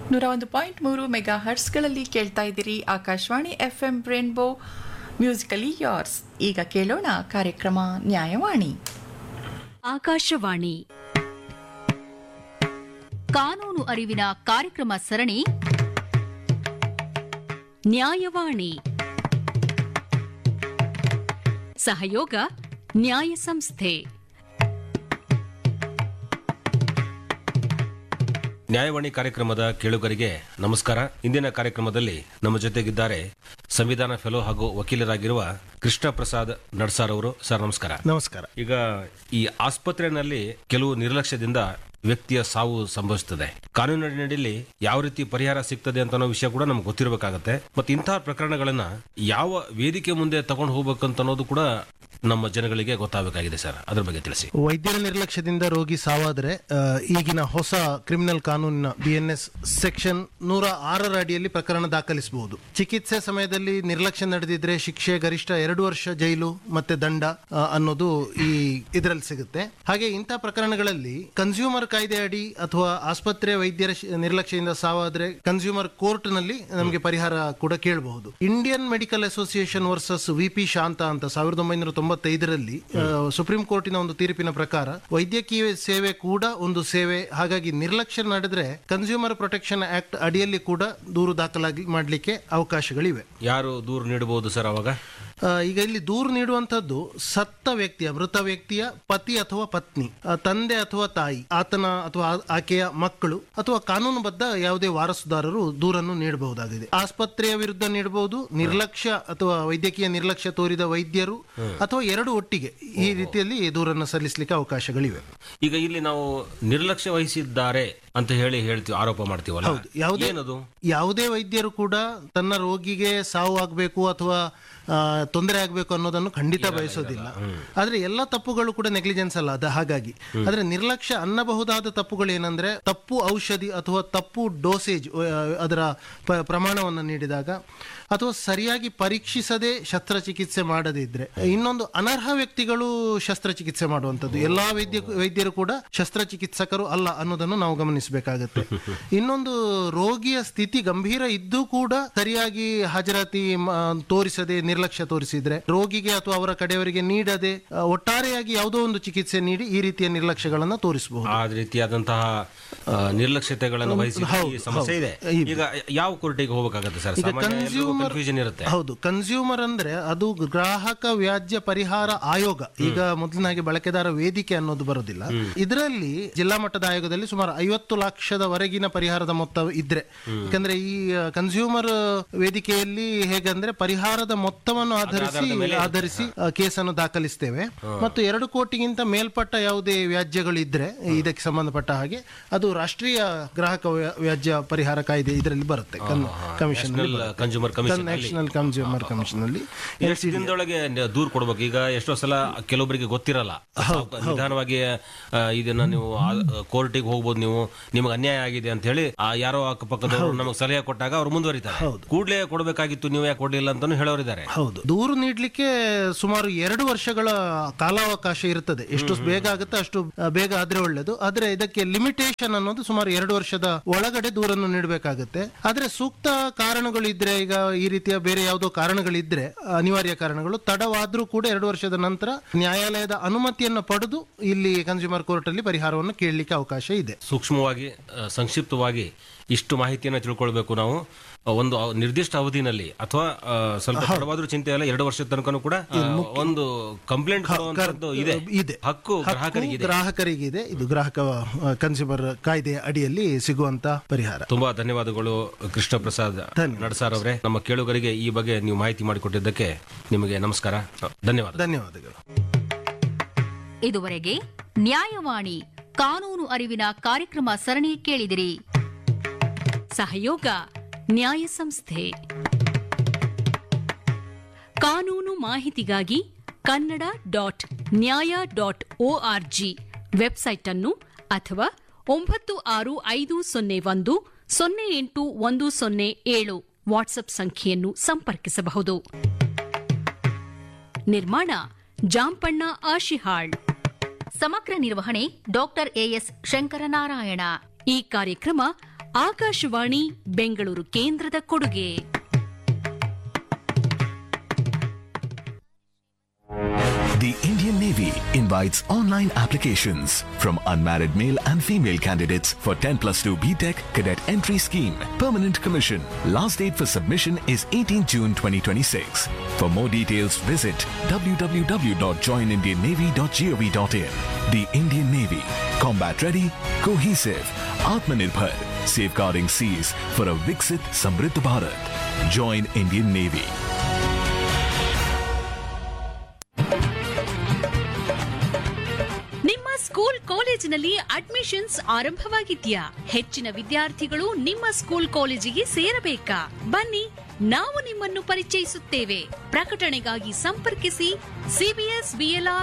101.3 mega ಹರ್ಟ್ಸ್ಗಳಲ್ಲಿ ಕೇಳ್ತಾ ಇದ್ದೀರಿ Akashvani FM rainbow musically ಯಾರ್ಸ್. ಈಗ ಕೇಳೋಣ ಕಾರ್ಯಕ್ರಮ ನ್ಯಾಯವಾಣಿ. ಆಕಾಶವಾಣಿ ಕಾನೂನು ಅರಿವಿನ ಕಾರ್ಯಕ್ರಮ ಸರಣಿ ನ್ಯಾಯವಾಣಿ. ಸಹಯೋಗ ನ್ಯಾಯ ಸಂಸ್ಥೆ. ನ್ಯಾಯವಾಣಿ ಕಾರ್ಯಕ್ರಮದ ಕೇಳುಗರಿಗೆ ನಮಸ್ಕಾರ. ಇಂದಿನ ಕಾರ್ಯಕ್ರಮದಲ್ಲಿ ನಮ್ಮ ಜೊತೆಗಿದ್ದಾರೆ ಸಂವಿಧಾನ ಫೆಲೋ ಹಾಗೂ ವಕೀಲರಾಗಿರುವ ಕೃಷ್ಣ ಪ್ರಸಾದ್ ನಡ್ಸಾರ್ ಅವರು. ಸರ್ ನಮಸ್ಕಾರ. ನಮಸ್ಕಾರ. ಈಗ ಈ ಆಸ್ಪತ್ರೆಯಲ್ಲಿ ಕೆಲವು ನಿರ್ಲಕ್ಷ್ಯದಿಂದ ವ್ಯಕ್ತಿಯ ಸಾವು ಸಂಭವಿಸುತ್ತದೆ. ಕಾನೂನಿನಲ್ಲಿ ಯಾವ ರೀತಿ ಪರಿಹಾರ ಸಿಗ್ತದೆ ಅಂತ ಅನ್ನೋ ವಿಷಯ ಕೂಡ ನಮ್ಗೆ ಗೊತ್ತಿರಬೇಕಾಗತ್ತೆ. ಮತ್ತೆ ಇಂತಹ ಪ್ರಕರಣಗಳನ್ನ ಯಾವ ವೇದಿಕೆ ಮುಂದೆ ತಗೊಂಡು ಹೋಗ್ಬೇಕಂತ ಅನ್ನೋದು ಕೂಡ ನಮ್ಮ ಜನಗಳಿಗೆ ಗೊತ್ತಾಗಬೇಕಾಗಿದೆ. ಸರ್, ಅದ್ರ ಬಗ್ಗೆ ತಿಳಿಸಿ. ವೈದ್ಯರ ನಿರ್ಲಕ್ಷ್ಯದಿಂದ ರೋಗಿ ಸಾವಾದರೆ ಈಗಿನ ಹೊಸ ಕ್ರಿಮಿನಲ್ ಕಾನೂನಿನ BNS ಸೆಕ್ಷನ್ 106 ಅಡಿಯಲ್ಲಿ ಪ್ರಕರಣ ದಾಖಲಿಸಬಹುದು. ಚಿಕಿತ್ಸೆ ಸಮಯದಲ್ಲಿ ನಿರ್ಲಕ್ಷ್ಯ ನಡೆದಿದ್ರೆ ಶಿಕ್ಷೆ ಗರಿಷ್ಠ 2 ವರ್ಷ ಜೈಲು ಮತ್ತೆ ದಂಡ ಅನ್ನೋದು ಈ ಇದರಲ್ಲಿ ಸಿಗುತ್ತೆ. ಹಾಗೆ ಇಂತಹ ಪ್ರಕರಣಗಳಲ್ಲಿ ಕನ್ಸ್ಯೂಮರ್ ಕಾಯ್ದೆ ಅಡಿ ಅಥವಾ ಆಸ್ಪತ್ರೆ ವೈದ್ಯರ ನಿರ್ಲಕ್ಷ್ಯದಿಂದ ಸಾವಾದ್ರೆ ಕನ್ಸ್ಯೂಮರ್ ಕೋರ್ಟ್ ನಲ್ಲಿ ನಮಗೆ ಪರಿಹಾರ ಕೂಡ ಕೇಳಬಹುದು. Indian medical association versus VP ಶಾಂತ ಅಂತ 1995ರಲ್ಲಿ ಸುಪ್ರೀಂ ಕೋರ್ಟಿನ ಒಂದು ತೀರ್ಪಿನ ಪ್ರಕಾರ ವೈದ್ಯಕೀಯ ಸೇವೆ ಕೂಡ ಒಂದು ಸೇವೆ. ಹಾಗಾಗಿ ನಿರ್ಲಕ್ಷ್ಯ ನಡೆದ್ರೆ ಕನ್ಸ್ಯೂಮರ್ ಪ್ರೊಟೆಕ್ಷನ್ ಆಕ್ಟ್ ಅಡಿಯಲ್ಲಿ ಕೂಡ ದೂರು ದಾಖಲಾಗಿ ಮಾಡಲಿಕ್ಕೆ ಅವಕಾಶಗಳಿವೆ. ಯಾರು ದೂರು ನೀಡಬಹುದು ಸರ್ ಅವಾಗ? ಈಗ ಇಲ್ಲಿ ದೂರು ನೀಡುವಂತದ್ದು ಸತ್ತ ವ್ಯಕ್ತಿಯ, ಮೃತ ವ್ಯಕ್ತಿಯ ಪತಿ ಅಥವಾ ಪತ್ನಿ, ತಂದೆ ಅಥವಾ ತಾಯಿ, ಆತನ ಅಥವಾ ಆಕೆಯ ಮಕ್ಕಳು ಅಥವಾ ಕಾನೂನುಬದ್ಧ ಯಾವುದೇ ವಾರಸುದಾರರು ದೂರನ್ನು ನೀಡಬಹುದಾಗಿದೆ. ಆಸ್ಪತ್ರೆಯ ವಿರುದ್ಧ ನೀಡಬಹುದು, ನಿರ್ಲಕ್ಷ್ಯ ಅಥವಾ ವೈದ್ಯಕೀಯ ನಿರ್ಲಕ್ಷ್ಯ ತೋರಿದ ವೈದ್ಯರು ಅಥವಾ ಎರಡು ಒಟ್ಟಿಗೆ ಈ ರೀತಿಯಲ್ಲಿ ದೂರನ್ನು ಸಲ್ಲಿಸಲಿಕ್ಕೆ ಅವಕಾಶಗಳಿವೆ. ಈಗ ಇಲ್ಲಿ ನಾವು ನಿರ್ಲಕ್ಷ್ಯ ವಹಿಸಿದ್ದಾರೆ ಅಂತ ಹೇಳ್ತೀವಿ, ಆರೋಪ ಮಾಡ್ತೀವಲ್ಲ. ಯಾವುದೇ ವೈದ್ಯರು ಕೂಡ ತನ್ನ ರೋಗಿಗೆ ಸಾವು ಆಗಬೇಕು ಅಥವಾ ತೊಂದರೆ ಆಗಬೇಕು ಅನ್ನೋದನ್ನು ಖಂಡಿತ ಬಯಸೋದಿಲ್ಲ. ಆದ್ರೆ ಎಲ್ಲ ತಪ್ಪುಗಳು ಕೂಡ ನೆಗ್ಲಿಜೆನ್ಸ್ ಅಲ್ಲ. ಹಾಗಾಗಿ ಆದ್ರೆ ನಿರ್ಲಕ್ಷ್ಯ ಅನ್ನಬಹುದಾದ ತಪ್ಪುಗಳು ಏನಂದ್ರೆ ತಪ್ಪು ಔಷಧಿ ಅಥವಾ ತಪ್ಪು ಡೋಸೇಜ್ ಅದರ ಪ್ರಮಾಣವನ್ನು ನೀಡಿದಾಗ ಅಥವಾ ಸರಿಯಾಗಿ ಪರೀಕ್ಷಿಸದೆ ಶಸ್ತ್ರಚಿಕಿತ್ಸೆ ಮಾಡದೇ ಇದ್ರೆ. ಇನ್ನೊಂದು ಅನರ್ಹ ವ್ಯಕ್ತಿಗಳು ಶಸ್ತ್ರಚಿಕಿತ್ಸೆ ಮಾಡುವಂಥದ್ದು. ಎಲ್ಲಾ ವೈದ್ಯರು ಕೂಡ ಶಸ್ತ್ರಚಿಕಿತ್ಸಕರು ಅಲ್ಲ ಅನ್ನೋದನ್ನು ನಾವು ಗಮನಿಸಬೇಕಾಗತ್ತೆ. ಇನ್ನೊಂದು, ರೋಗಿಯ ಸ್ಥಿತಿ ಗಂಭೀರ ಇದ್ದು ಕೂಡ ಸರಿಯಾಗಿ ಹಾಜರಾತಿ ತೋರಿಸದೆ ನಿರ್ಲಕ್ಷ್ಯ ತೋರಿಸಿದ್ರೆ, ರೋಗಿಗೆ ಅಥವಾ ಅವರ ಕಡೆಯವರಿಗೆ ನೀಡದೆ ಒಟ್ಟಾರೆಯಾಗಿ ಯಾವುದೋ ಒಂದು ಚಿಕಿತ್ಸೆ ನೀಡಿ ಈ ರೀತಿಯ ನಿರ್ಲಕ್ಷ್ಯಗಳನ್ನು ತೋರಿಸಬಹುದು. ಆ ರೀತಿಯಾದಂತಹ ನಿರ್ಲಕ್ಷ್ಯತೆಗಳನ್ನು ವಹಿಸಿ ಸಮಸ್ಯೆ ಇದೆ. ಈಗ ಯಾವ ಕೋರ್ಟಿಗೆ ಹೋಗಬೇಕಾಗುತ್ತೆ ಸರ್? ಕನ್ಫ್ಯೂಷನ್ ಇರುತ್ತೆ. ಹೌದು, ಕನ್ಸ್ಯೂಮರ್ ಅಂದ್ರೆ ಅದು ಗ್ರಾಹಕ ವ್ಯಾಜ್ಯ ಪರಿಹಾರ ಆಯೋಗ. ಈಗ ಮೊದಲಿನಾಗೆ ಬಳಕೆದಾರ ವೇದಿಕೆ ಅನ್ನೋದು ಬರೋದಿಲ್ಲ. ಇದರಲ್ಲಿ ಜಿಲ್ಲಾ ಮಟ್ಟದ ಆಯೋಗದಲ್ಲಿ ಸುಮಾರು 50 ಲಕ್ಷದವರೆಗಿನ ಪರಿಹಾರದ ಮೊತ್ತ ಇದ್ರೆ, ಯಾಕಂದ್ರೆ ಈ ಕನ್ಸ್ಯೂಮರ್ ವೇದಿಕೆಯಲ್ಲಿ ಹೇಗಂದ್ರೆ ಪರಿಹಾರದ ಮೊತ್ತವನ್ನು ಆಧರಿಸಿ ಕೇಸನ್ನು ದಾಖಲಿಸ್ತೇವೆ. ಮತ್ತು 2 ಕೋಟಿಗಿಂತ ಮೇಲ್ಪಟ್ಟ ಯಾವುದೇ ವ್ಯಾಜ್ಯಗಳು ಇದ್ರೆ ಇದಕ್ಕೆ ಸಂಬಂಧಪಟ್ಟ ಹಾಗೆ ಅದು ರಾಷ್ಟ್ರೀಯ ಗ್ರಾಹಕ ವ್ಯಾಜ್ಯ ಪರಿಹಾರ ಕಾಯ್ದೆ ಇದರಲ್ಲಿ ಬರುತ್ತೆ. ನ್ಯಾಷನಲ್ ಕನ್ಸ್ಯೂಮರ್ ಕಮಿಷನ್ ಅಲ್ಲಿ ಎಷ್ಟು ದಿನದೊಳಗೆ ದೂರು ಕೊಡ್ಬೇಕು? ಈಗ ಎಷ್ಟೋ ಸಲ ಕೆಲವೊಬ್ಬರಿಗೆ ಗೊತ್ತಿರಲ್ಲ. ನಿಧಾನವಾಗಿ ಇದನ್ನ ನೀವು ಕೋರ್ಟಿಗೆ ಹೋಗ್ಬೋದು, ನಿಮಗೆ ಅನ್ಯಾಯ ಆಗಿದೆ ಅಂತ ಹೇಳಿ ಯಾರೋ ಅಕ್ಕಪಕ್ಕದವರು ನಮಗೆ ಸಲಹೆ ಕೊಟ್ಟಾಗ ಅವ್ರು ಮುಂದುವರಿತಾರೆ. ಕೂಡಲೇ ಕೊಡಬೇಕಾಗಿತ್ತು, ನೀವು ಯಾಕೆ ಕೊಡಲಿಲ್ಲ ಅಂತ ಹೇಳೋರಿದ್ದಾರೆ. ಹೌದು, ದೂರು ನೀಡಲಿಕ್ಕೆ ಸುಮಾರು 2 ವರ್ಷಗಳ ಕಾಲಾವಕಾಶ ಇರ್ತದೆ. ಎಷ್ಟು ಬೇಗ ಆಗುತ್ತೆ ಅಷ್ಟು ಬೇಗ ಆದ್ರೆ ಒಳ್ಳೇದು. ಆದ್ರೆ ಇದಕ್ಕೆ ಲಿಮಿಟೇಷನ್ ಅನ್ನೋದು ಸುಮಾರು 2 ವರ್ಷದ ಒಳಗಡೆ ದೂರನ್ನು ನೀಡಬೇಕಾಗುತ್ತೆ. ಆದ್ರೆ ಸೂಕ್ತ ಕಾರಣಗಳು ಇದ್ರೆ, ಈಗ ಈ ರೀತಿಯ ಬೇರೆ ಯಾವುದೋ ಕಾರಣಗಳಿದ್ರೆ, ಅನಿವಾರ್ಯ ಕಾರಣಗಳು, ತಡವಾದ್ರೂ ಕೂಡ 2 ವರ್ಷದ ನಂತರ ನ್ಯಾಯಾಲಯದ ಅನುಮತಿಯನ್ನು ಪಡೆದು ಇಲ್ಲಿ ಕನ್ಸ್ಯೂಮರ್ ಕೋರ್ಟ್ ಅಲ್ಲಿ ಪರಿಹಾರವನ್ನು ಕೇಳಲಿಕ್ಕೆ ಅವಕಾಶ ಇದೆ. ಸೂಕ್ಷ್ಮವಾಗಿ ಸಂಕ್ಷಿಪ್ತವಾಗಿ ಇಷ್ಟು ಮಾಹಿತಿಯನ್ನು ತಿಳ್ಕೊಳ್ಬೇಕು ನಾವು. ಒಂದು ನಿರ್ದಿಷ್ಟ ಅವಧಿನಲ್ಲಿ ಅಥವಾ ಸ್ವಲ್ಪ ತಡವಾದ್ರೂ ಚಿಂತೆ ಇಲ್ಲ, 2 ವರ್ಷದ ತನಕ ಕೂಡ ಒಂದು ಕಂಪ್ಲೇಂಟ್ ಇದೆ, ಹಕ್ಕು ಗ್ರಾಹಕರಿಗಿದೆ. ಇದು ಗ್ರಾಹಕ ಕನ್ಸ್ಯೂಮರ್ ಕಾಯ್ದೆ ಅಡಿಯಲ್ಲಿ ಸಿಗುವಂತ ಪರಿಹಾರ. ತುಂಬಾ ಧನ್ಯವಾದಗಳು ಕೃಷ್ಣ ಪ್ರಸಾದ್ ನಡ್ಸಾರ್ ಅವರೇ. ನಮ್ಮ ಕೇಳುಗರಿಗೆ ಈ ಬಗ್ಗೆ ನೀವು ಮಾಹಿತಿ ಮಾಡಿಕೊಟ್ಟಿದ್ದಕ್ಕೆ ನಿಮಗೆ ನಮಸ್ಕಾರ. ಧನ್ಯವಾದಗಳು. ಇದುವರೆಗೆ ನ್ಯಾಯವಾಣಿ ಕಾನೂನು ಅರಿವಿನ ಕಾರ್ಯಕ್ರಮ ಸರಣಿ ಕೇಳಿದಿರಿ. ಸಹಯೋಗ ನ್ಯಾಯ ಸಂಸ್ಥೆ. ಕಾನೂನು ಮಾಹಿತಿಗಾಗಿ kannada.nya.org ವೆಬ್ಸೈಟ್ ಅನ್ನು ಅಥವಾ 965001081007 ವಾಟ್ಸ್ಆಪ್ ಸಂಖ್ಯೆಯನ್ನು ಸಂಪರ್ಕಿಸಬಹುದು. ನಿರ್ಮಾಣ ಜಾಂಪಣ್ಣ ಆಶಿಹಾಳ್. ಸಮಗ್ರ ನಿರ್ವಹಣೆ ಡಾಕ್ಟರ್ ಎಎಸ್ ಶಂಕರನಾರಾಯಣ. ಈ ಕಾರ್ಯಕ್ರಮ ಆಕಾಶವಾಣಿ ಬೆಂಗಳೂರು ಕೇಂದ್ರದ ಕೊಡುಗೆ. The Indian Navy invites online applications from unmarried male and female candidates for 10+2 BTech Cadet Entry Scheme, Permanent Commission. Last date for submission is 18 June 2026. For more details, visit www.joinindiannavy.gov.in. The Indian Navy, combat ready, cohesive, Atmanirbhar, safeguarding seas for a Viksit Samriddh Bharat. Join Indian Navy. ನಿಮ್ಮ school ಕಾಲೇಜಿನಲ್ಲಿ admissions ಆರಂಭವಾಗಿದ್ಯಾ? ಹೆಚ್ಚಿನ ವಿದ್ಯಾರ್ಥಿಗಳು ನಿಮ್ಮ school ಕಾಲೇಜಿಗೆ ಸೇರಬೇಕಾ? ಬನ್ನಿ, ನಾವು ನಿಮ್ಮನ್ನು ಪರಿಚಯಿಸುತ್ತೇವೆ. ಪ್ರಕಟಣೆಗಾಗಿ ಸಂಪರ್ಕಿಸಿ CBS BLR